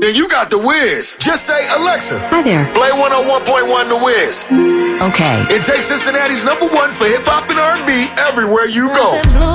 then you got The Wiz. Just say, Alexa, Hi there. play 101.1 The Wiz. Okay. It takes Cincinnati's #1 for hip-hop and R&B everywhere you go.